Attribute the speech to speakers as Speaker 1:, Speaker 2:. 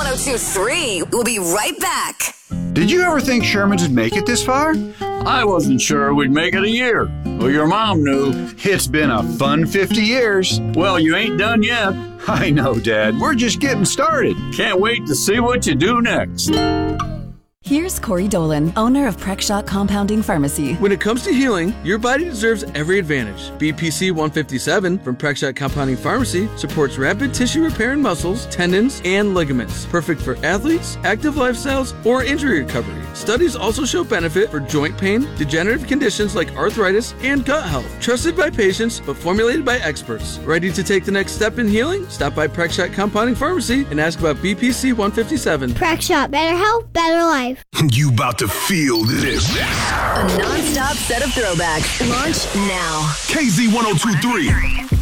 Speaker 1: 1023. We'll be right back.
Speaker 2: Did you ever think Sherman's would make it this far?
Speaker 3: I wasn't sure we'd make it a year. Well, your mom knew.
Speaker 2: It's been a fun 50 years.
Speaker 3: Well, you ain't done yet.
Speaker 2: I know, Dad. We're just getting started.
Speaker 3: Can't wait to see what you do next.
Speaker 4: Here's Corey Dolan, owner of Prexshot Compounding Pharmacy.
Speaker 5: When it comes to healing, your body deserves every advantage. BPC 157 from Prexshot Compounding Pharmacy supports rapid tissue repair in muscles, tendons, and ligaments. Perfect for athletes, active lifestyles, or injury recovery. Studies also show benefit for joint pain, degenerative conditions like arthritis, and gut health. Trusted by patients, but formulated by experts. Ready to take the next step in healing? Stop by Prexshot Compounding Pharmacy and ask about BPC 157.
Speaker 6: Prexshot, better health, better life.
Speaker 7: You about to feel this.
Speaker 1: A non-stop set of throwbacks. Launch now.
Speaker 7: KZ 1023.